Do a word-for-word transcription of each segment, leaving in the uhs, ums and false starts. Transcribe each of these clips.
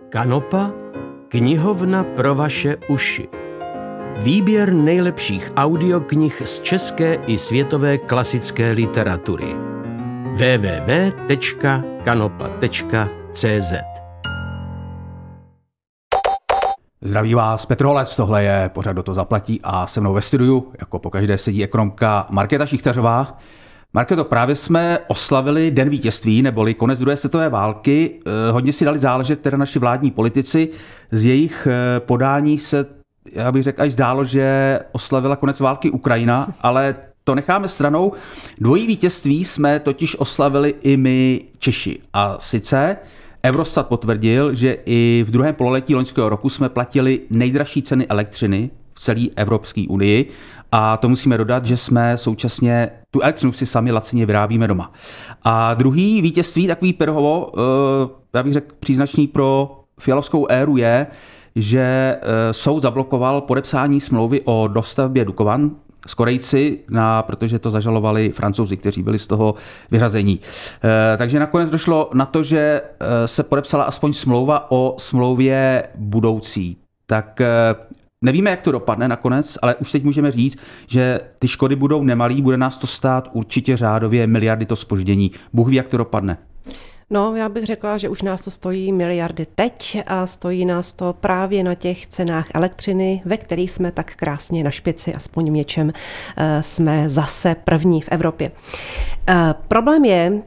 Kanopa, knihovna pro vaše uši. Výběr nejlepších audioknih z české i světové klasické literatury. w w w tečka kanopa tečka c z Zdraví vás Petr Holec, tohle je pořad Kdo to zaplatí a se mnou ve studiu, jako pokaždé sedí ekonomka Markéta Šichtařová. Markéto, právě jsme oslavili Den vítězství, neboli konec druhé světové války. Hodně si dali záležet teda naši vládní politici. Z jejich podání se, já bych řekl, až zdálo, že oslavila konec války Ukrajina, ale to necháme stranou. Dvojí vítězství jsme totiž oslavili i my Češi. A sice Eurostat potvrdil, že i v druhém pololetí loňského roku jsme platili nejdražší ceny elektřiny v celé Evropské unii a to musíme dodat, že jsme současně tu elektřinu si sami lacině vyrábíme doma. A druhý vítězství, takový Pirhovo, já bych řekl příznačný pro fialovskou éru je, že soud zablokoval podepsání smlouvy o dostavbě Dukovan s Korejci, na, protože to zažalovali Francouzi, kteří byli z toho vyřazení. E, takže nakonec došlo na to, že se podepsala aspoň smlouva o smlouvě budoucí. Tak e, nevíme, jak to dopadne nakonec, ale už teď můžeme říct, že ty škody budou nemalý, bude nás to stát určitě řádově miliardy to zpoždění. Bůh ví, jak to dopadne. No, já bych řekla, že už nás to stojí miliardy teď a stojí nás to právě na těch cenách elektřiny, ve kterých jsme tak krásně na špici, aspoň v něčem jsme zase první v Evropě. Problém je,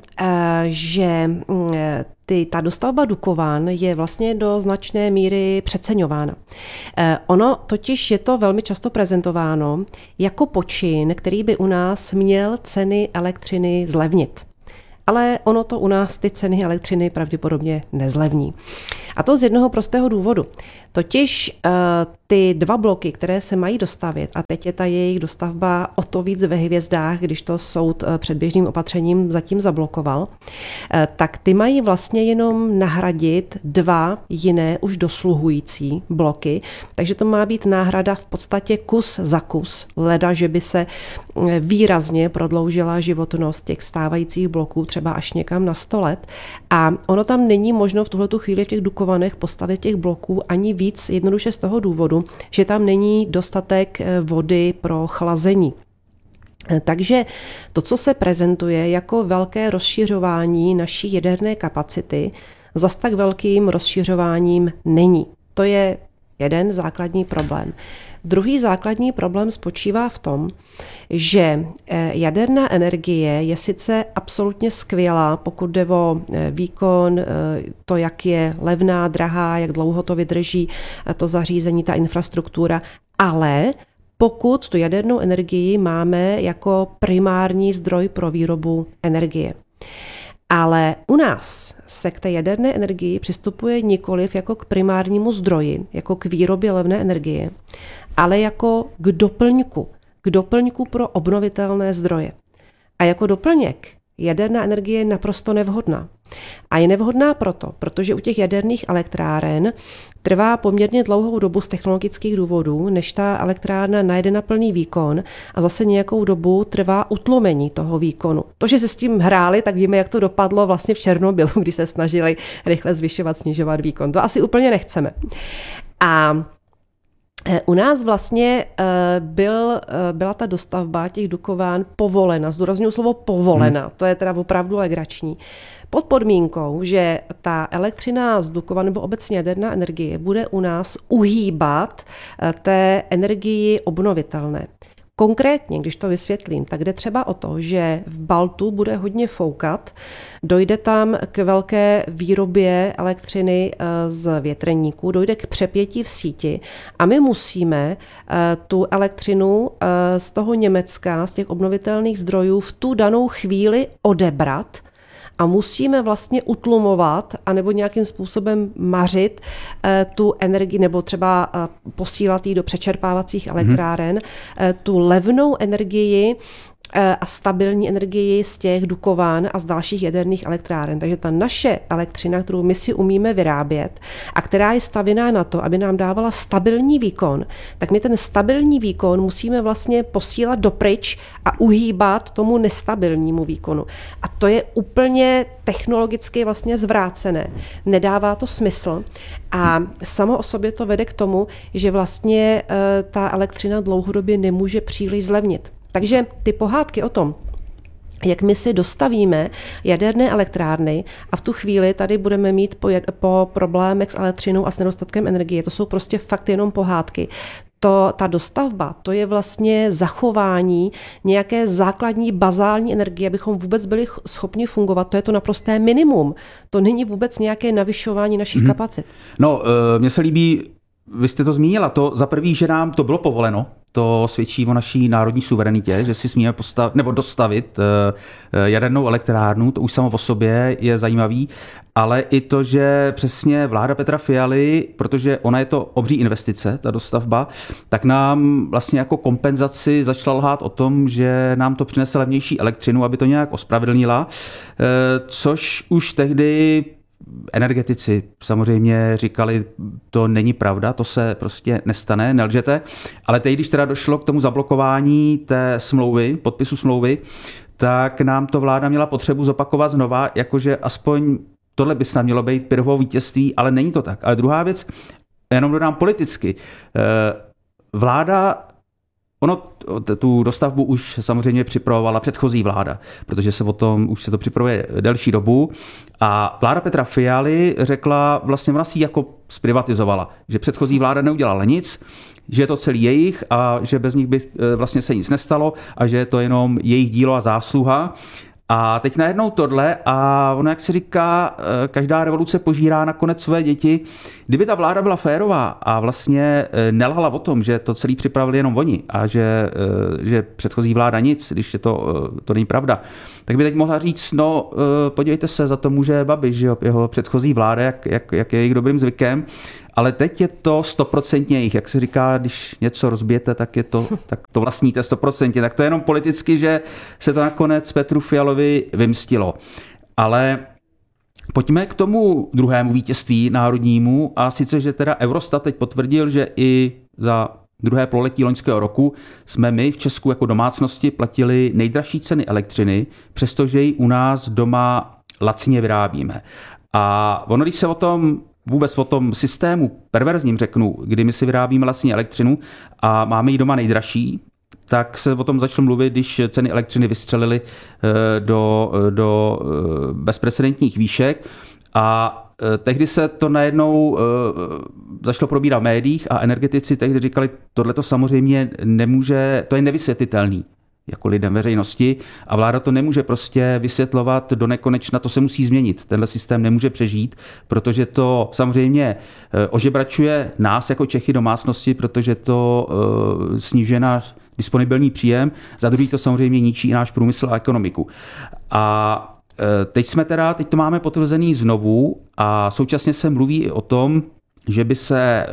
že ty, ta dostavba Dukovan je vlastně do značné míry přeceňována. Ono totiž je to velmi často prezentováno jako počin, který by u nás měl ceny elektřiny zlevnit. Ale ono to u nás ty ceny elektřiny pravděpodobně nezlevní. A to z jednoho prostého důvodu. Totiž uh, ty dva bloky, které se mají dostavit, a teď je ta jejich dostavba o to víc ve hvězdách, když to soud uh, předběžným opatřením zatím zablokoval, uh, tak ty mají vlastně jenom nahradit dva jiné už dosluhující bloky. Takže to má být náhrada v podstatě kus za kus, leda, že by se výrazně prodloužila životnost těch stávajících bloků, třeba až někam na sto let. A ono tam není možno v tuhletu chvíli v těch Dukovanech postavit těch bloků ani víc, jednoduše z toho důvodu, že tam není dostatek vody pro chlazení. Takže to, co se prezentuje jako velké rozšiřování naší jaderné kapacity, zas tak velkým rozšiřováním není. To je jeden základní problém. Druhý základní problém spočívá v tom, že jaderná energie je sice absolutně skvělá, pokud jde o výkon, to, jak je levná, drahá, jak dlouho to vydrží, to zařízení, ta infrastruktura, ale pokud tu jadernou energii máme jako primární zdroj pro výrobu energie. Ale u nás se k té jaderné energii přistupuje nikoliv jako k primárnímu zdroji, jako k výrobě levné energie, ale jako k doplňku, k doplňku pro obnovitelné zdroje. A jako doplněk jaderná energie je naprosto nevhodná. A je nevhodná proto, protože u těch jaderných elektráren trvá poměrně dlouhou dobu z technologických důvodů, než ta elektrárna najde na plný výkon a zase nějakou dobu trvá utlumení toho výkonu. To, že se s tím hráli, tak víme, jak to dopadlo vlastně v Černobylu, kdy se snažili rychle zvyšovat, snižovat výkon. To asi úplně nechceme. A u nás vlastně byl, byla ta dostavba těch Dukovan povolena, zdůrazňuji slovo povolena, hmm. to je teda opravdu legrační, pod podmínkou, že ta elektřina z Dukovan nebo obecně jaderná energie bude u nás uhýbat té energii obnovitelné. Konkrétně, když to vysvětlím, tak jde třeba o to, že v Baltu bude hodně foukat, dojde tam k velké výrobě elektřiny z větrníků, dojde k přepětí v síti a my musíme tu elektřinu z toho Německa, z těch obnovitelných zdrojů v tu danou chvíli odebrat a musíme vlastně utlumovat anebo nějakým způsobem mařit tu energii nebo třeba posílat ji do přečerpávacích elektráren, hmm. tu levnou energii a stabilní energii z těch Dukovan a z dalších jaderných elektráren. Takže ta naše elektřina, kterou my si umíme vyrábět a která je stavěná na to, aby nám dávala stabilní výkon, tak my ten stabilní výkon musíme vlastně posílat dopryč a uhýbat tomu nestabilnímu výkonu. A to je úplně technologicky vlastně zvrácené. Nedává to smysl a samo o sobě to vede k tomu, že vlastně ta elektřina dlouhodobě nemůže příliš zlevnit. Takže ty pohádky o tom, jak my si dostavíme jaderné elektrárny a v tu chvíli tady budeme mít po, po problémech s elektřinou a s nedostatkem energie, to jsou prostě fakt jenom pohádky. To, ta dostavba, to je vlastně zachování nějaké základní bazální energie, abychom vůbec byli schopni fungovat. To je to naprosté minimum. To není vůbec nějaké navyšování našich mm-hmm. kapacit. No, mně se líbí, vy jste to zmínila, to za prvý, že nám to bylo povoleno. To svědčí o naší národní suverenitě, že si smíme postavit, nebo dostavit jadernou elektrárnu, to už samo o sobě je zajímavý, ale i to, že přesně vláda Petra Fialy, protože ona je to obří investice, ta dostavba, tak nám vlastně jako kompenzaci začala lhát o tom, že nám to přinese levnější elektřinu, aby to nějak ospravedlnila, což už tehdy energetici samozřejmě říkali, to není pravda, to se prostě nestane, nelžete, ale teď, když teda došlo k tomu zablokování té smlouvy, podpisu smlouvy, tak nám to vláda měla potřebu zopakovat znova, jakože aspoň tohle by snad mělo být Pyrrhovo vítězství, ale není to tak. Ale druhá věc, jenom dodám politicky, vláda Ono tu dostavbu už samozřejmě připravovala předchozí vláda, protože se o tom už se to připravuje delší dobu a vláda Petra Fialy řekla, vlastně ona si jako zprivatizovala, že předchozí vláda neudělala nic, že je to celý jejich a že bez nich by vlastně se nic nestalo a že je to jenom jejich dílo a zásluha. A teď najednou tohle a ono, jak se říká, každá revoluce požírá nakonec své děti. Kdyby ta vláda byla férová a vlastně nelhala o tom, že to celý připravili jenom oni a že, že předchozí vláda nic, když je to, to není pravda, tak by teď mohla říct, no podívejte se, za to může Babiš, že jeho předchozí vláda, jak, jak, jak je jejich dobrým zvykem, ale teď je to stoprocentně jejich. Jak se říká, když něco rozbijete, tak, je to, tak to vlastníte stoprocentně. Tak to je jenom politicky, že se to nakonec Petru Fialovi vymstilo. Ale pojďme k tomu druhému vítězství národnímu a sice, že teda Eurostat teď potvrdil, že i za druhé pololetí loňského roku jsme my v Česku jako domácnosti platili nejdražší ceny elektřiny, přestože ji u nás doma lacině vyrábíme. A ono, když se o tom vůbec o tom systému perverzním řeknu, kdy my si vyrábíme lacině elektřinu a máme ji doma nejdražší, tak se o tom začalo mluvit, když ceny elektřiny vystřelily do, do bezprecedentních výšek a tehdy se to najednou začalo probírat v médiích a energetici tehdy říkali, tohle to samozřejmě nemůže, to je nevysvětlitelný jako lidem veřejnosti a vláda to nemůže prostě vysvětlovat do nekonečna, to se musí změnit. Tenhle systém nemůže přežít, protože to samozřejmě ožebračuje nás jako Čechy domácnosti, protože to snižuje náš disponibilní příjem, za druhý to samozřejmě ničí i náš průmysl a ekonomiku. A teď jsme teda, teď to máme potvrzený znovu a současně se mluví i o tom, že by se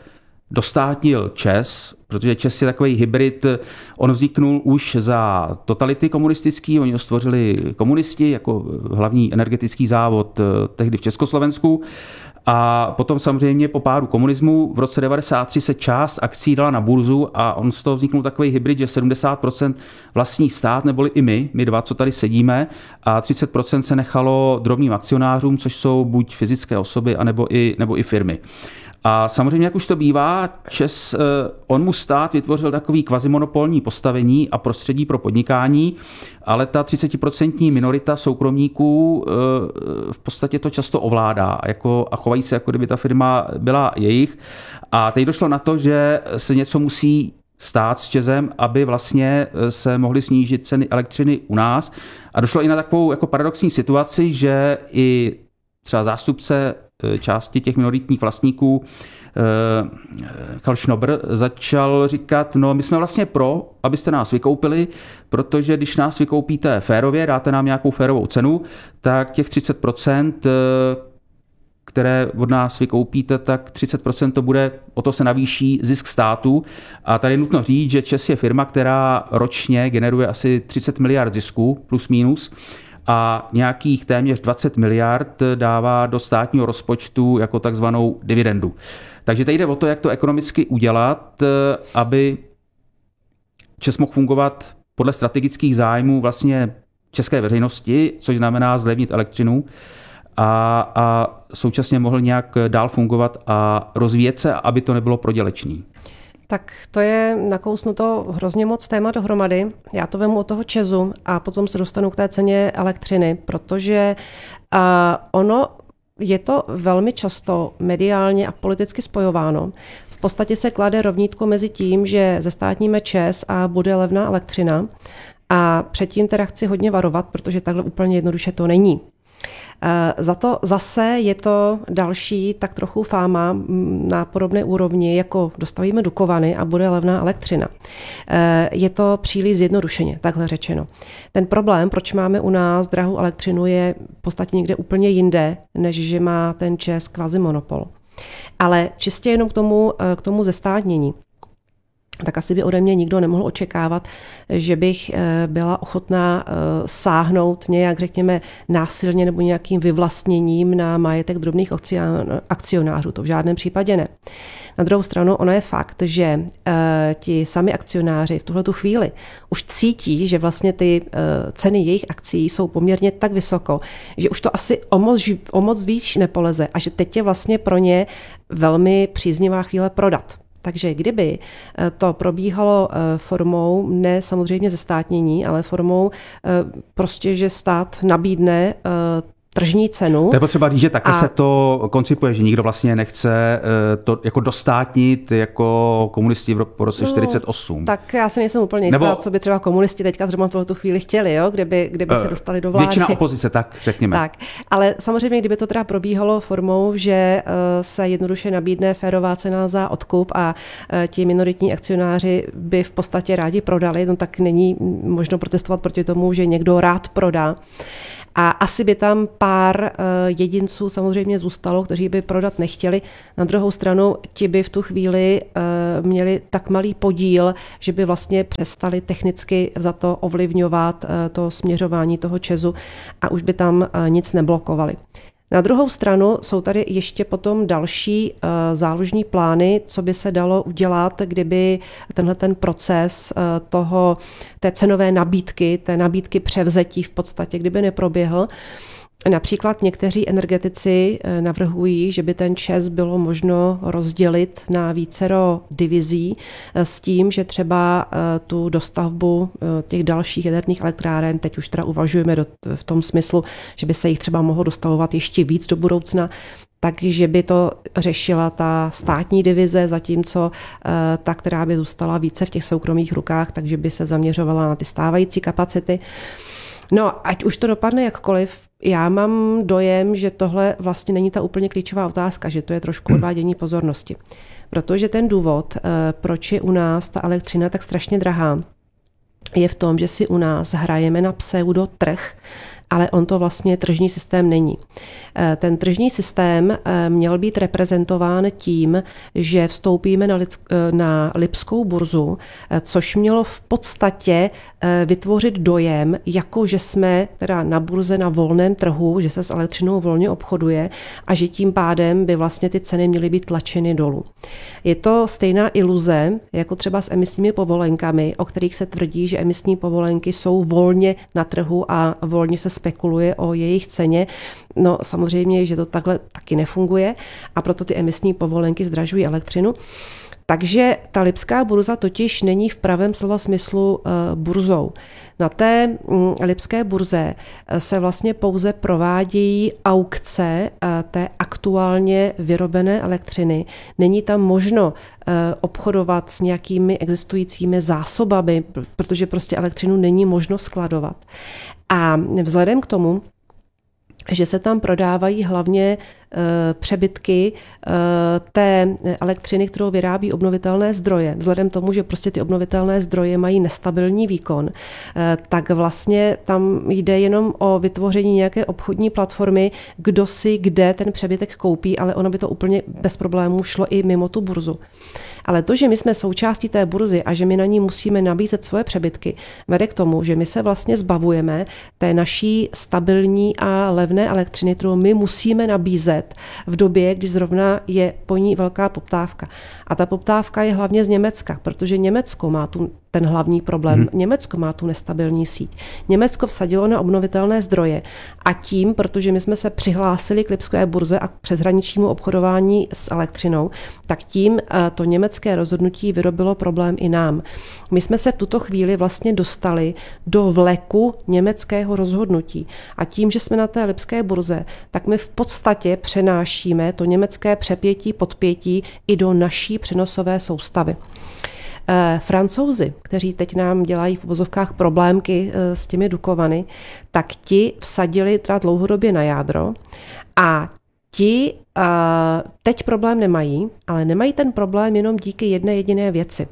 dostátnil ČEZ, protože ČEZ je takový hybrid, on vzniknul už za totality komunistický, oni ho stvořili komunisti jako hlavní energetický závod tehdy v Československu a potom samozřejmě po pádu komunismu v roce devadesát tři se část akcí dala na burzu a on z toho vzniknul takový hybrid, že sedmdesát procent vlastní stát, neboli i my, my dva, co tady sedíme, a třicet procent se nechalo drobným akcionářům, což jsou buď fyzické osoby, anebo i, nebo i firmy. A samozřejmě, jak už to bývá, ČEZ, on mu stát vytvořil takový kvazimonopolní postavení a prostředí pro podnikání, ale ta třicetiprocentní minorita soukromníků v podstatě to často ovládá jako, a chovají se, jako kdyby ta firma byla jejich. A teď došlo na to, že se něco musí stát s ČEZem, aby vlastně se mohly snížit ceny elektřiny u nás. A došlo i na takovou jako paradoxní situaci, že i třeba zástupce části těch minoritních vlastníků Karl Schnobr začal říkat, no my jsme vlastně pro, abyste nás vykoupili, protože když nás vykoupíte férově, dáte nám nějakou férovou cenu, tak těch třicet procent, které od nás vykoupíte, tak třicet procent to bude, o to se navýší zisk státu. A tady je nutno říct, že ČEZ je firma, která ročně generuje asi třicet miliard zisku, plus minus, a nějakých téměř dvacet miliard dává do státního rozpočtu jako takzvanou dividendu. Takže tady jde o to, jak to ekonomicky udělat, aby ČEZ mohl fungovat podle strategických zájmů vlastně české veřejnosti, což znamená zlevnit elektřinu a, a současně mohl nějak dál fungovat a rozvíjet se, aby to nebylo prodělečný. Tak to je nakousnuto hrozně moc téma dohromady. Já to vemu od toho ČEZu a potom se dostanu k té ceně elektřiny, protože uh, ono je to velmi často mediálně a politicky spojováno. V podstatě se klade rovnítko mezi tím, že zestátníme ČEZ a bude levná elektřina. A předtím teda chci hodně varovat, protože takhle úplně jednoduše to není. Za to zase je to další tak trochu fáma na podobné úrovni, jako dostavíme Dukovany a bude levná elektřina. Je to příliš zjednodušeně, takhle řečeno. Ten problém, proč máme u nás drahou elektřinu, je v podstatě někde úplně jinde, než že má ten ČEZ kvazimonopol. Ale čistě jenom k tomu, k tomu zestátnění. Tak asi by ode mě nikdo nemohl očekávat, že bych byla ochotná sáhnout nějak, řekněme, násilně nebo nějakým vyvlastněním na majetek drobných akcionářů. To v žádném případě ne. Na druhou stranu, ono je fakt, že ti sami akcionáři v tuhletu chvíli už cítí, že vlastně ty ceny jejich akcí jsou poměrně tak vysoko, že už to asi o moc, o moc víc nepoleze a že teď je vlastně pro ně velmi příznivá chvíle prodat. Takže kdyby to probíhalo formou, ne samozřejmě zestátnění, ale formou prostě, že stát nabídne tržní cenu. To je potřeba říct, že také a... se to koncipuje, že nikdo vlastně nechce to jako dostátnit jako komunisti v roce no, čtyřicet osm. Tak já si nejsem úplně jistá, Nebo... co by třeba komunisti teďka zrovna v tu chvíli chtěli, jo? Kdyby, kdyby se dostali do vlády. Většina opozice, tak řekněme. Tak, ale samozřejmě, kdyby to teda probíhalo formou, že se jednoduše nabídne férová cena za odkup a ti minoritní akcionáři by v podstatě rádi prodali, no tak není možno protestovat proti tomu, že někdo rád prodá. A asi by tam pár jedinců samozřejmě zůstalo, kteří by prodat nechtěli. Na druhou stranu ti by v tu chvíli měli tak malý podíl, že by vlastně přestali technicky za to ovlivňovat to směřování toho ČEZu a už by tam nic neblokovali. Na druhou stranu jsou tady ještě potom další uh, záložní plány, co by se dalo udělat, kdyby tenhle ten proces uh, toho, té cenové nabídky, té nabídky převzetí v podstatě, kdyby neproběhl. Například někteří energetici navrhují, že by ten ČEZ bylo možno rozdělit na vícero divizí s tím, že třeba tu dostavbu těch dalších jaderných elektráren, teď už teda uvažujeme do, v tom smyslu, že by se jich třeba mohlo dostavovat ještě víc do budoucna, takže by to řešila ta státní divize, zatímco ta, která by zůstala více v těch soukromých rukách, takže by se zaměřovala na ty stávající kapacity. No, ať už to dopadne jakkoliv, já mám dojem, že tohle vlastně není ta úplně klíčová otázka, že to je trošku odvádění pozornosti. Protože ten důvod, proč je u nás ta elektřina tak strašně drahá, je v tom, že si u nás hrajeme na pseudotrh, ale on to vlastně tržní systém není. Ten tržní systém měl být reprezentován tím, že vstoupíme na, na Lipskou burzu, což mělo v podstatě vytvořit dojem, jako že jsme teda na burze na volném trhu, že se s elektřinou volně obchoduje a že tím pádem by vlastně ty ceny měly být tlačeny dolů. Je to stejná iluze, jako třeba s emisními povolenkami, o kterých se tvrdí, že emisní povolenky jsou volně na trhu a volně se spekuluje o jejich ceně. No samozřejmě, že to takhle taky nefunguje a proto ty emisní povolenky zdražují elektřinu. Takže ta Lipská burza totiž není v pravém slova smyslu burzou. Na té Lipské burze se vlastně pouze provádějí aukce té aktuálně vyrobené elektřiny. Není tam možno obchodovat s nějakými existujícími zásobami, protože prostě elektřinu není možno skladovat. A vzhledem k tomu, že se tam prodávají hlavně přebytky té elektřiny, kterou vyrábí obnovitelné zdroje, vzhledem k tomu, že prostě ty obnovitelné zdroje mají nestabilní výkon, tak vlastně tam jde jenom o vytvoření nějaké obchodní platformy, kdo si kde ten přebytek koupí, ale ono by to úplně bez problémů šlo i mimo tu burzu. Ale to, že my jsme součástí té burzy a že my na ní musíme nabízet svoje přebytky, vede k tomu, že my se vlastně zbavujeme té naší stabilní a levné elektřiny, kterou my musíme nabízet v době, kdy zrovna je po ní velká poptávka. A ta poptávka je hlavně z Německa, protože Německo má tu ten hlavní problém. Hmm. Německo má tu nestabilní síť. Německo vsadilo na obnovitelné zdroje a tím, protože my jsme se přihlásili k lipské burze a k přeshraničnímu obchodování s elektřinou, tak tím to německé rozhodnutí vyrobilo problém i nám. My jsme se v tuto chvíli vlastně dostali do vleku německého rozhodnutí a tím, že jsme na té lipské burze, tak my v podstatě přenášíme to německé přepětí, podpětí i do naší přenosové soustavy. Francouzi, kteří teď nám dělají v uvozovkách problémky s těmi Dukovany, tak ti vsadili teda dlouhodobě na jádro a ti teď problém nemají, ale nemají ten problém jenom díky jedné jediné věci.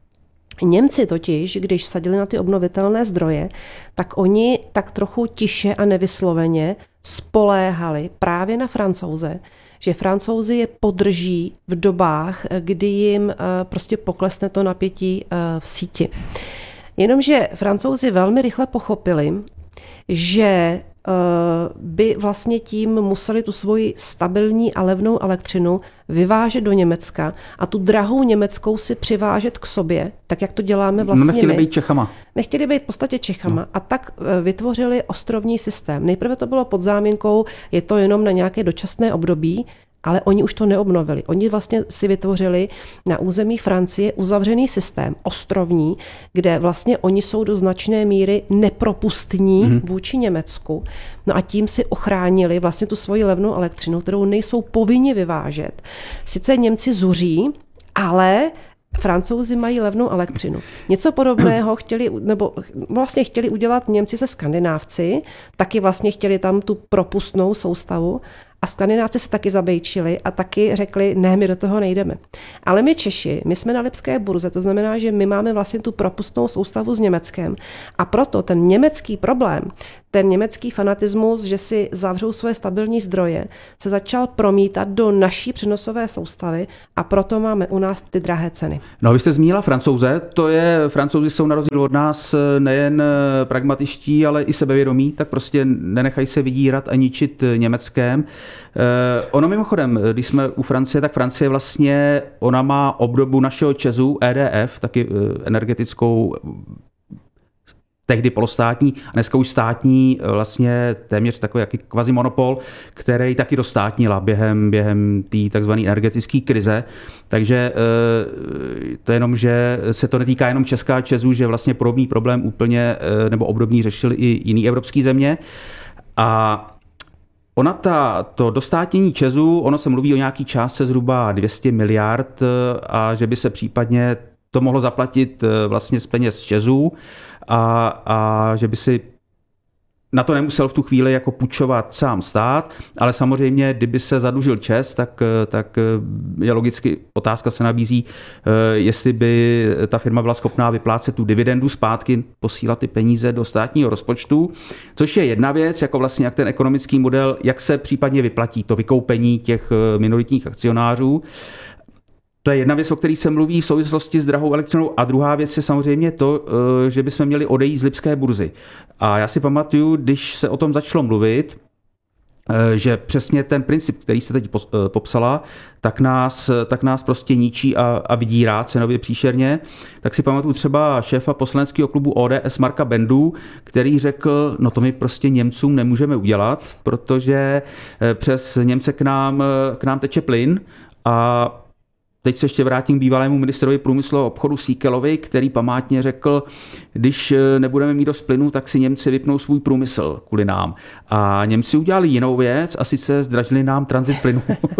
Němci totiž, když vsadili na ty obnovitelné zdroje, tak oni tak trochu tiše a nevysloveně spoléhali právě na Francouze, že Francouzi je podrží v dobách, kdy jim prostě poklesne to napětí v síti. Jenomže Francouzi velmi rychle pochopili, že by vlastně tím museli tu svoji stabilní a levnou elektřinu vyvážet do Německa a tu drahou německou si přivážet k sobě, tak jak to děláme vlastně my. No nechtěli být Čechama. Nechtěli být v podstatě Čechama no. A tak vytvořili ostrovní systém. Nejprve to bylo pod záminkou, je to jenom na nějaké dočasné období, ale oni už to neobnovili. Oni vlastně si vytvořili na území Francie uzavřený systém, ostrovní, kde vlastně oni jsou do značné míry nepropustní mm-hmm. vůči Německu. No a tím si ochránili vlastně tu svoji levnou elektřinu, kterou nejsou povinni vyvážet. Sice Němci zuří, ale Francouzi mají levnou elektřinu. Něco podobného chtěli, nebo vlastně chtěli udělat Němci se Skandinávci, taky vlastně chtěli tam tu propustnou soustavu a Skandinávci se taky zabejčili a taky řekli, ne, my do toho nejdeme. Ale my Češi, my jsme na lipské burze, to znamená, že my máme vlastně tu propustnou soustavu s Německem a proto ten německý problém, ten německý fanatismus, že si zavřou svoje stabilní zdroje, se začal promítat do naší přenosové soustavy a proto máme u nás ty drahé ceny. No, vy jste zmínila Francouze, to je, Francouzi jsou na rozdíl od nás nejen pragmatičtí, ale i sebevědomí, tak prostě nenechají se vydírat a ničit Německém. Eh, ono mimochodem, když jsme u Francie, tak Francie vlastně, ona má obdobu našeho ČEZu, E D F, taky energetickou, tehdy polostátní, a dneska už státní, vlastně téměř takový jaký kvazimonopol, který taky dostátnila během, během té takzvané energetické krize. Takže to je jenom, že se to netýká jenom Česká ČEZu, že vlastně podobný problém úplně, nebo obdobný řešili i jiný evropské země. A Ona ta, to dostátnění ČEZu, ono se mluví o nějaký částce zhruba dvě stě miliard a že by se případně to mohlo zaplatit vlastně z peněz ČEZu a, a že by si na to nemusel v tu chvíli jako půjčovat sám stát, ale samozřejmě, kdyby se zadlužil ČEZ, tak, tak je logicky otázka se nabízí, jestli by ta firma byla schopná vyplácet tu dividendu zpátky, posílat ty peníze do státního rozpočtu, což je jedna věc, jako vlastně jak ten ekonomický model, jak se případně vyplatí to vykoupení těch minoritních akcionářů. To je jedna věc, o které se mluví v souvislosti s drahou elektřinou a druhá věc je samozřejmě to, že bychom měli odejít z lipské burzy. A já si pamatuju, když se o tom začalo mluvit, že přesně ten princip, který jste teď popsala, tak nás, tak nás prostě ničí a, a vydírá cenově příšerně. Tak si pamatuju třeba šéfa poslaneckého klubu O D S Marka Bendu, který řekl, no to my prostě Němcům nemůžeme udělat, protože přes Němce k nám, k nám teče plyn a teď se ještě vrátím k bývalému ministrovi průmyslu a obchodu Síkelovi, který památně řekl, když nebudeme mít dost plynu, tak si Němci vypnou svůj průmysl kvůli nám. A Němci udělali jinou věc a sice zdražili nám tranzit plynu.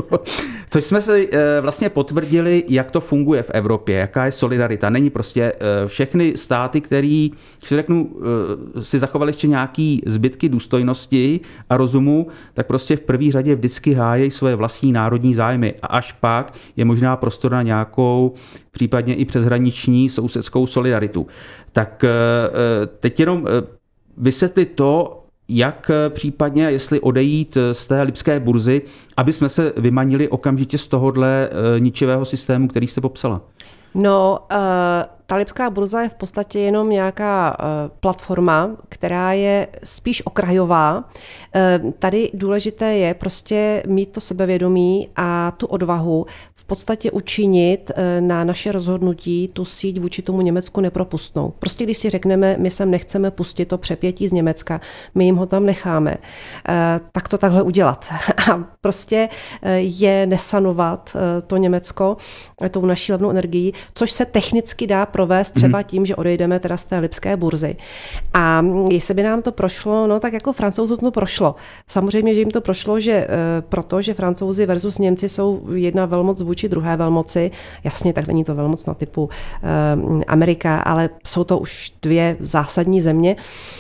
Což jsme se vlastně potvrdili, jak to funguje v Evropě, jaká je solidarita. Není prostě všechny státy, který, když si řeknu, si zachovali ještě nějaký zbytky důstojnosti a rozumu, tak prostě v první řadě vždycky hájí svoje vlastní národní zájmy. A až pak je možná prostor na nějakou, případně i přeshraniční sousedskou solidaritu. Tak teď jenom vysvětlit to, jak případně, jestli odejít z té lipské burzy, aby jsme se vymanili okamžitě z tohohle ničivého systému, který jste popsala. No, uh, ta lipská burza je v podstatě jenom nějaká uh, platforma, která je spíš okrajová. Uh, tady důležité je prostě mít to sebevědomí a tu odvahu v podstatě učinit uh, na naše rozhodnutí tu síť vůči tomu Německu nepropustnou. Prostě když si řekneme, my sem nechceme pustit to přepětí z Německa, my jim ho tam necháme, uh, tak to takhle udělat. A prostě uh, je nesanovat uh, to Německo, uh, tou naší levnou energií, což se technicky dá provést třeba tím, že odejdeme teda z té lipské burzy. A jestli by nám to prošlo, no tak jako Francouzům to prošlo. Samozřejmě, že jim to prošlo, že protože Francouzi versus Němci jsou jedna velmoc vůči druhé velmoci. Jasně, tak není to velmoc na typu uh, Amerika, ale jsou to už dvě zásadní země.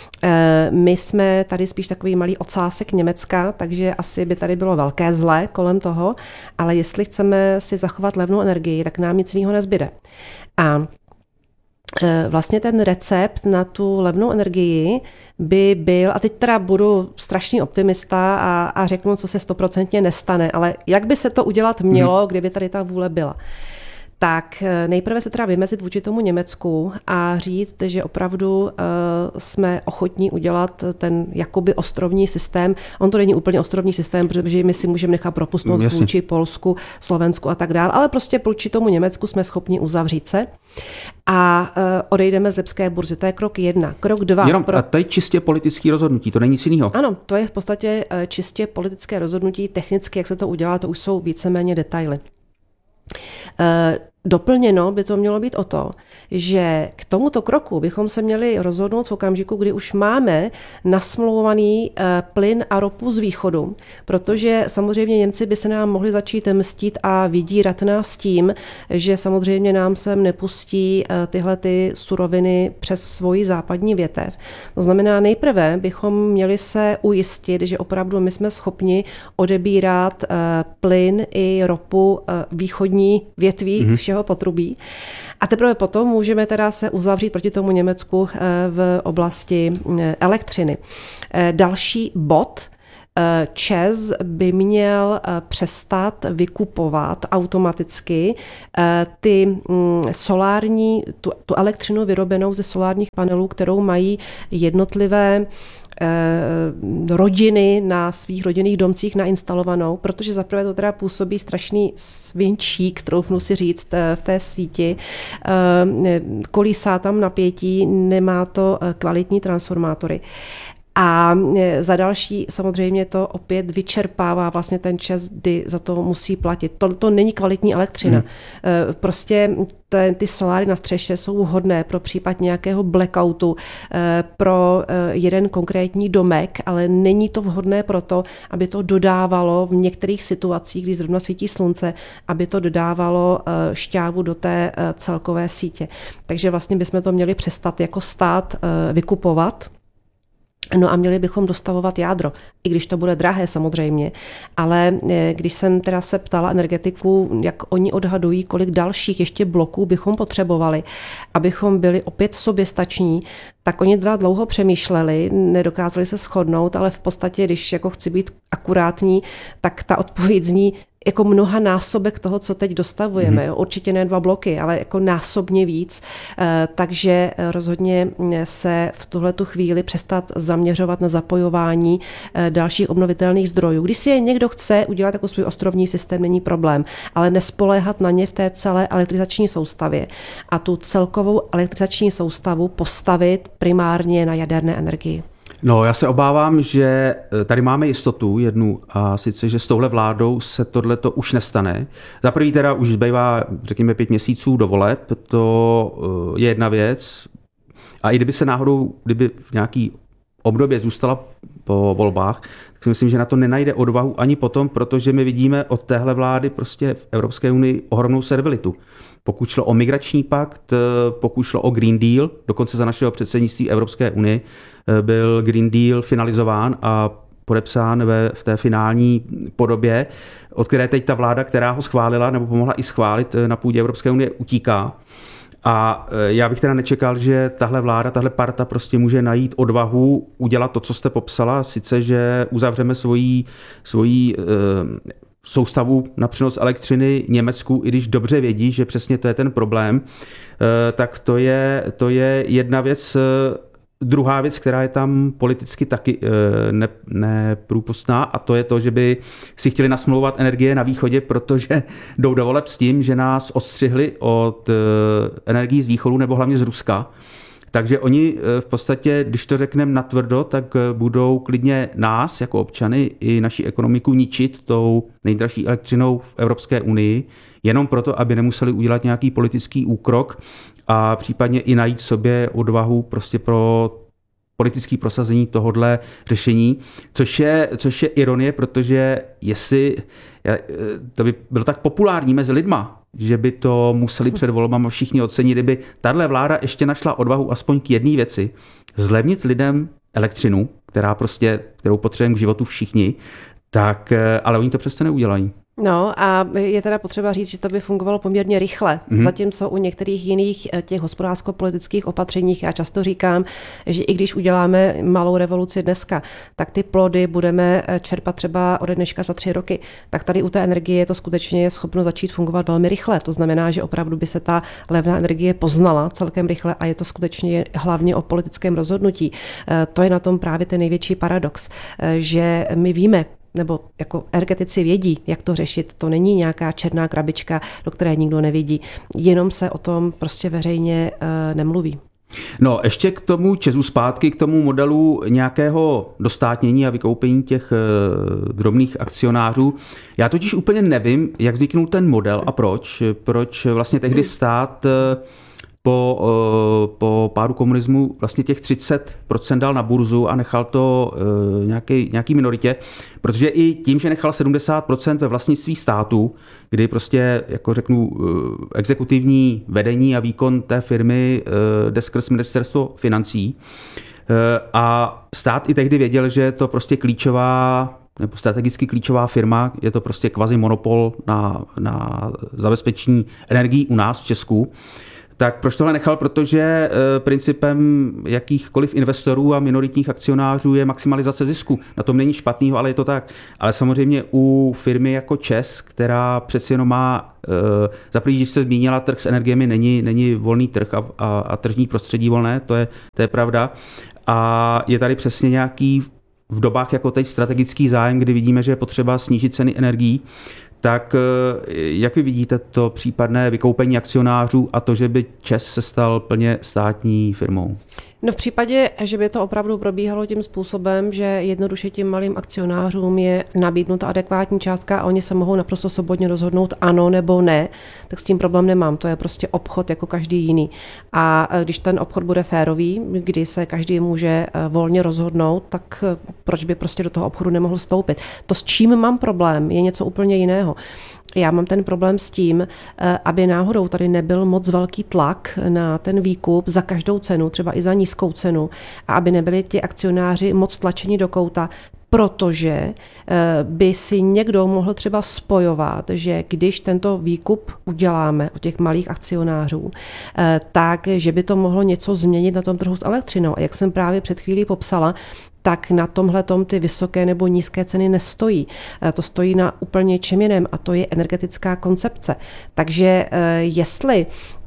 My jsme tady spíš takový malý ocásek Německa, takže asi by tady bylo velké zlé kolem toho, ale jestli chceme si zachovat levnou energii, tak nám nic jiného nezbyde. A vlastně ten recept na tu levnou energii by byl, a teď teda budu strašný optimista a, a řeknu, co se stoprocentně nestane, ale jak by se to udělat mělo, hmm. kdyby tady ta vůle byla. Tak nejprve se teda vymezit vůči tomu Německu a říct, že opravdu uh, jsme ochotní udělat ten jakoby ostrovní systém. On to není úplně ostrovní systém, protože my si můžeme nechat propustnout Jasně. vůči Polsku, Slovensku a tak dále, ale prostě vůči tomu Německu jsme schopni uzavřít se a uh, odejdeme z lipské burzy. To je krok jedna. Krok dva. Jenom, pro... a to je čistě politické rozhodnutí, to není nic jiného. Ano, to je v podstatě uh, čistě politické rozhodnutí. Technicky, jak se to udělá, to už jsou víceméně detaily. Doplněno by to mělo být o to, že k tomuto kroku bychom se měli rozhodnout v okamžiku, kdy už máme nasmlouvaný plyn a ropu z východu, protože samozřejmě Němci by se nám mohli začít mstít a vydírat nás tím, že samozřejmě nám sem nepustí tyhle ty suroviny přes svoji západní větev. To znamená, nejprve bychom měli se ujistit, že opravdu my jsme schopni odebírat plyn i ropu východní větví mm-hmm. všeho potrubí. A teprve potom můžeme teda se uzavřít proti tomu Německu v oblasti elektřiny. Další bod. ČEZ by měl přestat vykupovat automaticky ty solární, tu, tu elektřinu vyrobenou ze solárních panelů, kterou mají jednotlivé rodiny na svých rodinných domcích nainstalovanou, protože zaprvé to teda působí strašný svinčík, troufnu si říct, v té síti. Kolísá tam napětí, nemá to kvalitní transformátory. A za další samozřejmě to opět vyčerpává vlastně ten čas, kdy za to musí platit. To, to není kvalitní elektřina. Hmm. Prostě ty, ty soláry na střeše jsou vhodné pro případ nějakého blackoutu, pro jeden konkrétní domek, ale není to vhodné pro to, aby to dodávalo v některých situacích, kdy zrovna svítí slunce, aby to dodávalo šťávu do té celkové sítě. Takže vlastně bychom to měli přestat jako stát vykupovat. No a měli bychom dostavovat jádro, i když to bude drahé samozřejmě, ale když jsem teda se ptala energetiků, jak oni odhadují, kolik dalších ještě bloků bychom potřebovali, abychom byli opět soběstační, tak oni teda dlouho přemýšleli, nedokázali se shodnout, ale v podstatě, když jako chci být akurátní, tak ta odpověď zní jako mnoha násobek toho, co teď dostavujeme. Mm. Určitě ne dva bloky, ale jako násobně víc. Takže rozhodně se v tuhletu chvíli přestat zaměřovat na zapojování dalších obnovitelných zdrojů. Když si je někdo chce udělat jako svůj ostrovní systém, není problém, ale nespoléhat na ně v té celé elektrizační soustavě a tu celkovou elektrizační soustavu postavit primárně na jaderné energii. No, já se obávám, že tady máme jistotu jednu, a sice, že s touhle vládou se tohleto už nestane. Za prvý teda už zbývá, řekněme, pět měsíců do voleb, to je jedna věc. A i kdyby se náhodou, kdyby v nějaký období zůstala po volbách, tak si myslím, že na to nenajde odvahu ani potom, protože my vidíme od téhle vlády prostě v Evropské unii ohromnou servilitu. Pokud šlo o migrační pakt, pokud šlo o Green Deal, dokonce za našeho předsednictví Evropské unie byl Green Deal finalizován a podepsán ve, v té finální podobě, od které teď ta vláda, která ho schválila nebo pomohla i schválit na půdě Evropské unie, utíká. A já bych teda nečekal, že tahle vláda, tahle parta prostě může najít odvahu udělat to, co jste popsala, sice, že uzavřeme svoji, svoji e, soustavu na přenos elektřiny Německu, i když dobře vědí, že přesně to je ten problém, e, tak to je, to je jedna věc. Druhá věc, která je tam politicky taky ne, neprůpustná, a to je to, že by si chtěli nasmlouvat energie na východě, protože jdou do voleb s tím, že nás odstřihli od energií z východu nebo hlavně z Ruska. Takže oni v podstatě, když to řekneme natvrdo, tak budou klidně nás jako občany i naši ekonomiku ničit tou nejdražší elektřinou v Evropské unii, jenom proto, aby nemuseli udělat nějaký politický úkrok a případně i najít sobě odvahu prostě pro politické prosazení tohodle řešení, což je, což je ironie, protože jestli to by bylo tak populární mezi lidma, že by to museli před volbami všichni ocenit, kdyby tahle vláda ještě našla odvahu aspoň k jedné věci, zlevnit lidem elektřinu, která prostě, kterou potřebujeme k životu všichni, tak, ale oni to přesto neudělají. No a je teda potřeba říct, že to by fungovalo poměrně rychle, mm-hmm. zatímco u některých jiných těch hospodářsko-politických opatřeních já často říkám, že i když uděláme malou revoluci dneska, tak ty plody budeme čerpat třeba ode dneška za tři roky. Tak tady u té energie je to skutečně schopno začít fungovat velmi rychle. To znamená, že opravdu by se ta levná energie poznala celkem rychle a je to skutečně hlavně o politickém rozhodnutí. To je na tom právě ten největší paradox, že my víme, nebo jako energetici vědí, jak to řešit. To není nějaká černá krabička, do které nikdo nevidí. Jenom se o tom prostě veřejně uh, nemluví. No, ještě k tomu Česu zpátky, k tomu modelu nějakého dostátnění a vykoupení těch uh, drobných akcionářů. Já totiž úplně nevím, jak vzniknul ten model a proč. Proč vlastně tehdy stát uh, Po, po pádu komunismu vlastně těch třicet procent dal na burzu a nechal to nějaký, nějaký minoritě, protože i tím, že nechal sedmdesát procent ve vlastnictví státu, kdy prostě, jako řeknu, exekutivní vedení a výkon té firmy jde skrz ministerstvo financí. A stát i tehdy věděl, že je to prostě klíčová nebo strategicky klíčová firma, je to prostě kvazi monopol na, na zabezpečení energií u nás v Česku. Tak proč tohle nechal? Protože principem jakýchkoliv investorů a minoritních akcionářů je maximalizace zisku. Na tom není špatného, ale je to tak. Ale samozřejmě u firmy jako ČEZ, která přeci jenom má, za první, když se zmínila, trh s energiemi není, není volný trh a, a, a tržní prostředí volné, to je, to je pravda. A je tady přesně nějaký v dobách jako teď strategický zájem, kdy vidíme, že je potřeba snížit ceny energií. Tak jak vy vidíte to případné vykoupení akcionářů a to, že by ČEZ se stal plně státní firmou? No v případě, že by to opravdu probíhalo tím způsobem, že jednoduše tím malým akcionářům je nabídnuta adekvátní částka a oni se mohou naprosto svobodně rozhodnout ano nebo ne, tak s tím problém nemám. To je prostě obchod jako každý jiný. A když ten obchod bude férový, kdy se každý může volně rozhodnout, tak proč by prostě do toho obchodu nemohl vstoupit? To, s čím mám problém, je něco úplně jiného. Já mám ten problém s tím, aby náhodou tady nebyl moc velký tlak na ten výkup za každou cenu, třeba i za nízkou cenu, a aby nebyli ti akcionáři moc tlačeni do kouta, protože by si někdo mohl třeba spojovat, že když tento výkup uděláme od těch malých akcionářů, tak že by to mohlo něco změnit na tom trhu s elektřinou. A jak jsem právě před chvílí popsala, tak na tomhletom ty vysoké nebo nízké ceny nestojí. To stojí na úplně čem jiném a to je energetická koncepce. Takže jestli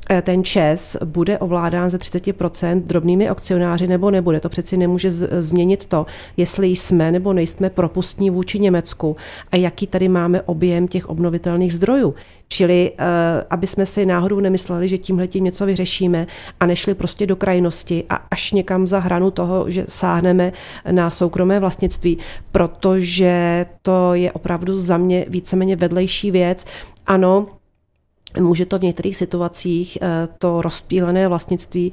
ten ČEZ bude ovládán ze třicet procent drobnými akcionáři nebo nebude. To přeci nemůže z- změnit to, jestli jsme nebo nejsme propustní vůči Německu a jaký tady máme objem těch obnovitelných zdrojů. Čili uh, aby jsme si náhodou nemysleli, že tímhletím něco vyřešíme a nešli prostě do krajnosti a až někam za hranu toho, že sáhneme na soukromé vlastnictví, protože to je opravdu za mě víceméně vedlejší věc. Ano, může to v některých situacích to rozptýlené vlastnictví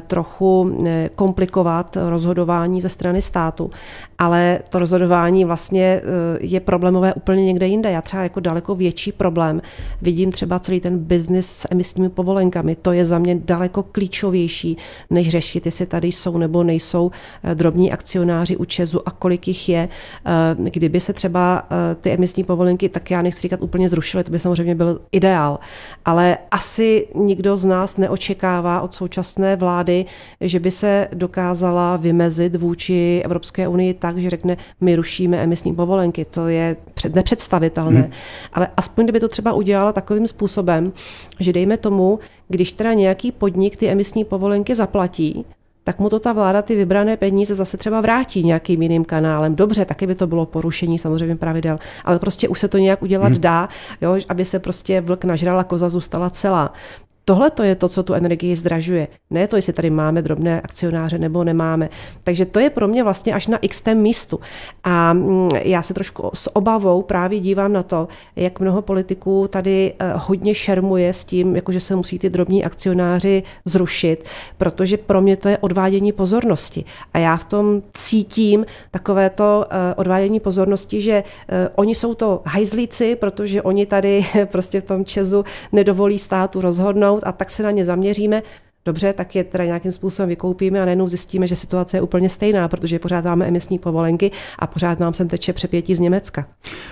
trochu komplikovat rozhodování ze strany státu, ale to rozhodování vlastně je problémové úplně někde jinde. Já třeba jako daleko větší problém vidím třeba celý ten biznis s emisními povolenkami. To je za mě daleko klíčovější, než řešit, jestli tady jsou nebo nejsou drobní akcionáři u ČEZu a kolik jich je. Kdyby se třeba ty emisní povolenky, tak já nechci říkat úplně zrušily, to by samozřejmě byl ideál. Ale asi nikdo z nás neočekává od současné vlády, že by se dokázala vymezit vůči Evropské unii tak, že řekne, my rušíme emisní povolenky. To je nepředstavitelné. Hmm. Ale aspoň kdyby to třeba udělala takovým způsobem, že dejme tomu, když teda nějaký podnik ty emisní povolenky zaplatí, tak mu to ta vláda ty vybrané peníze zase třeba vrátí nějakým jiným kanálem. Dobře, taky by to bylo porušení samozřejmě pravidel, ale prostě už se to nějak udělat hmm. dá, jo, aby se prostě vlk nažral a koza zůstala celá. Tohle to je to, co tu energii zdražuje. Ne to, jestli tady máme drobné akcionáře nebo nemáme. Takže to je pro mě vlastně až na x tém místu. A já se trošku s obavou právě dívám na to, jak mnoho politiků tady hodně šermuje s tím, jakože se musí ty drobní akcionáři zrušit, protože pro mě to je odvádění pozornosti. A já v tom cítím takovéto odvádění pozornosti, že oni jsou to hajzlíci, protože oni tady prostě v tom ČEZu nedovolí státu rozhodnout, a tak se na ně zaměříme. Dobře, tak je teda nějakým způsobem vykoupíme a najednou zjistíme, že situace je úplně stejná, protože pořád máme emisní povolenky a pořád nám sem teče přepětí z Německa.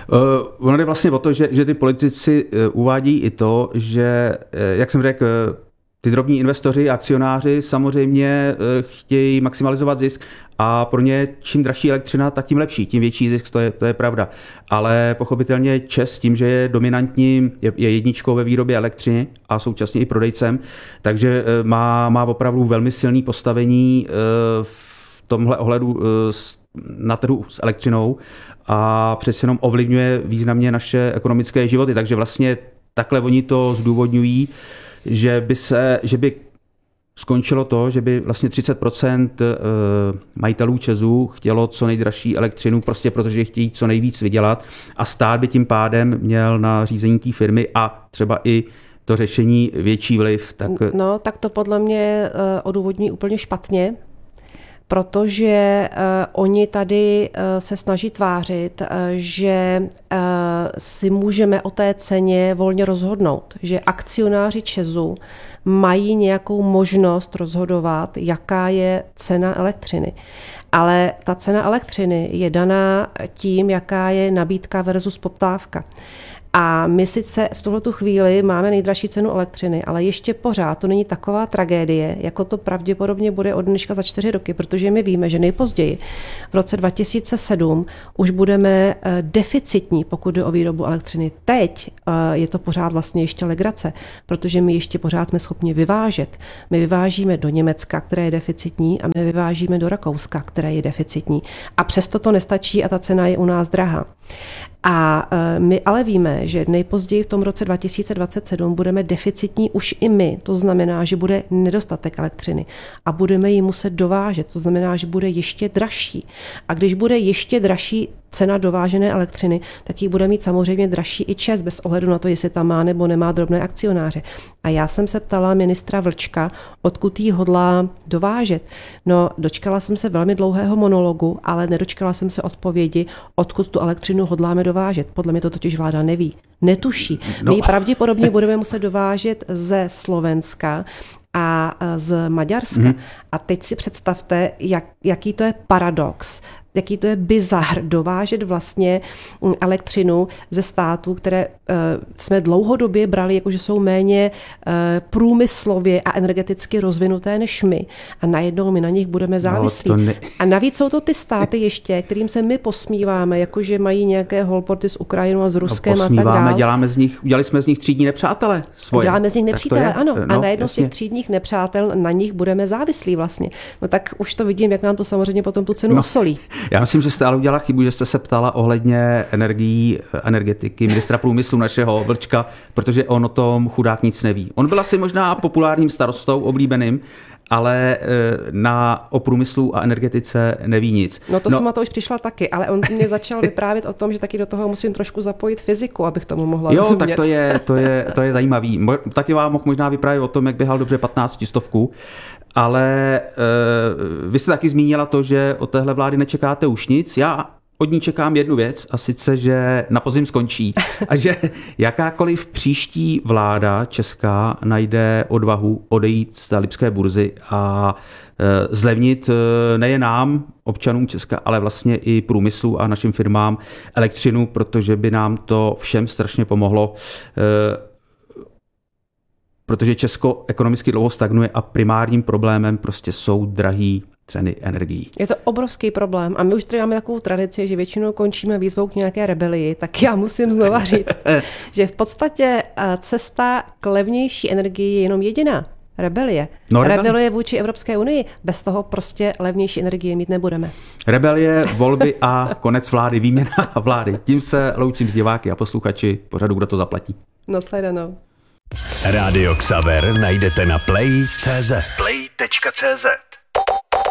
Uh, ono jde vlastně o to, že, že ty politici uh, uvádí i to, že, uh, jak jsem řekl, uh, ty drobní investoři, akcionáři samozřejmě uh, chtějí maximalizovat zisk a pro ně čím dražší elektřina, tak tím lepší, tím větší zisk, to je, to je pravda. Ale pochopitelně ČEZ tím, že je dominantním, je, je jedničkou ve výrobě elektřiny a současně i prodejcem, takže uh, má, má opravdu velmi silné postavení uh, v tomhle ohledu uh, na trhu s elektřinou a přece jenom ovlivňuje významně naše ekonomické životy, takže vlastně takhle oni to zdůvodňují, že by se, že by skončilo to, že by vlastně třicet procent majitelů ČEZu chtělo co nejdražší elektřinu, prostě protože chtějí co nejvíc vydělat a stát by tím pádem měl na řízení té firmy a třeba i to řešení větší vliv. Tak... No, tak to podle mě odůvodní úplně špatně, protože uh, oni tady uh, se snaží tvářit, uh, že uh, si můžeme o té ceně volně rozhodnout, že akcionáři ČEZu mají nějakou možnost rozhodovat, jaká je cena elektřiny. Ale ta cena elektřiny je daná tím, jaká je nabídka versus poptávka. A my sice v tuhletu chvíli máme nejdražší cenu elektřiny, ale ještě pořád to není taková tragédie, jako to pravděpodobně bude od dneška za čtyři roky, protože my víme, že nejpozději v roce dva tisíce sedm už budeme deficitní, pokud jde o výrobu elektřiny. Teď je to pořád vlastně ještě legrace, protože my ještě pořád jsme schopni vyvážet. My vyvážíme do Německa, které je deficitní, a my vyvážíme do Rakouska, které je deficitní. A přesto to nestačí a ta cena je u nás drahá. A my ale víme, že nejpozději v tom roce dva tisíce dvacet sedm budeme deficitní už i my. To znamená, že bude nedostatek elektřiny a budeme ji muset dovážet. To znamená, že bude ještě dražší. A když bude ještě dražší cena dovážené elektřiny, tak ji bude mít samozřejmě dražší i ČEZ, bez ohledu na to, jestli tam má nebo nemá drobné akcionáře. A já jsem se ptala ministra Vlčka, odkud jí hodlá dovážet. No, dočkala jsem se velmi dlouhého monologu, ale nedočkala jsem se odpovědi, odkud tu elektřinu hodláme dovážet. Podle mě to totiž vláda neví. Netuší. No. My ji pravděpodobně budeme muset dovážet ze Slovenska a z Maďarska. Mm-hmm. A teď si představte, jak, jaký to je paradox, jaký to je bizar dovážet vlastně elektřinu ze států, které uh, jsme dlouhodobě brali, jako že jsou méně uh, průmyslově a energeticky rozvinuté než my. A najednou my na nich budeme závislí. No, ne... A navíc jsou to ty státy ještě, kterým se my posmíváme, jakože mají nějaké holporty s Ukrajinou a s Ruskem no, a tak dále. Děláme z nich, udělali jsme z nich třídní nepřátele svoje. Děláme z nich nepřítele, ano. No, a najednou jasně. z těch třídních nepřátel na nich budeme závislí vlastně. No tak už to vidím, jak nám to samozřejmě potom tu cenu no, osolí. Já myslím, že jste ale udělala chybu, že jste se ptala ohledně energií, energetiky, ministra průmyslu našeho Vlčka, protože on o tom chudák nic neví. On byl asi možná populárním starostou, oblíbeným, ale na, o průmyslu a energetice neví nic. No to no. jsem na to už přišla taky, ale on mě začal vyprávět o tom, že taky do toho musím trošku zapojit fyziku, abych tomu mohla jo, rozumět. Jo, tak to je, to, je, to je zajímavý. Taky vám mohl možná vyprávět o tom, jak běhal dobře patnáctistovku, ale uh, vy jste taky zmínila to, že od téhle vlády nečekáte už nic. Já od ní čekám jednu věc, a sice, že na podzim skončí a že jakákoliv příští vláda česká najde odvahu odejít z té lipské burzy a e, zlevnit e, nejen nám, občanům Česka, ale vlastně i průmyslu a našim firmám elektřinu, protože by nám to všem strašně pomohlo. E, protože Česko ekonomicky dlouho stagnuje a primárním problémem prostě jsou drahý ceny energií. Je to obrovský problém a my už tady máme takovou tradici, že většinou končíme výzvou k nějaké rebelii, tak já musím znova říct, že v podstatě cesta k levnější energii je jenom jediná. Rebelie. No, rebelie vůči Evropské unii. Bez toho prostě levnější energie mít nebudeme. Rebelie, volby a konec vlády, výměna vlády. Tím se loučím s diváky a posluchači pořadu Kdo to zaplatí. Nasledanou. Rádio Xaver najdete na play tečka cé zet. play tečka cé zet